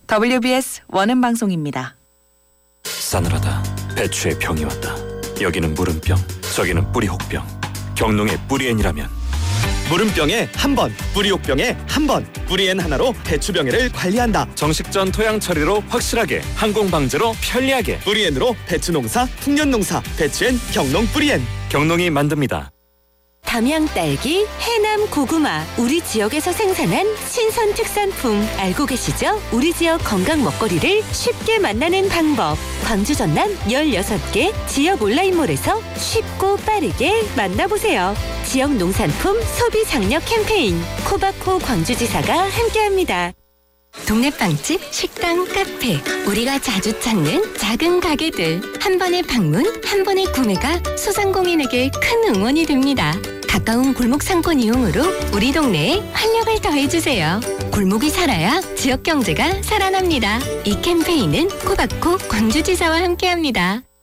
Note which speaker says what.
Speaker 1: WBS 원음 방송입니다.
Speaker 2: 싸늘하다. 배추의 병이 왔다. 여기는 무름병, 저기는 뿌리혹병. 경농의 뿌리엔이라면
Speaker 3: 무름병에 한 번, 뿌리혹병에 한 번. 뿌리엔 하나로 배추병해를 관리한다.
Speaker 2: 정식전 토양 처리로 확실하게, 항공 방제로 편리하게.
Speaker 3: 뿌리엔으로 배추 농사, 풍년 농사. 배추엔 경농 뿌리엔.
Speaker 2: 경농이 만듭니다.
Speaker 4: 담양 딸기, 해남 고구마, 우리 지역에서 생산한 신선 특산품 알고 계시죠? 우리 지역 건강 먹거리를 쉽게 만나는 방법. 광주 전남 16개 지역 온라인몰에서 쉽고 빠르게 만나보세요. 지역 농산품 소비 장려 캠페인 코바코 광주지사가 함께합니다. 동네 빵집, 식당, 카페, 우리가 자주 찾는 작은 가게들. 한 번의 방문, 한 번의 구매가 소상공인에게 큰 응원이 됩니다. 가까운 골목 상권 이용으로 우리 동네에 활력을 더해주세요. 골목이 살아야 지역 경제가 살아납니다. 이 캠페인은 코바코 광주지사와 함께합니다.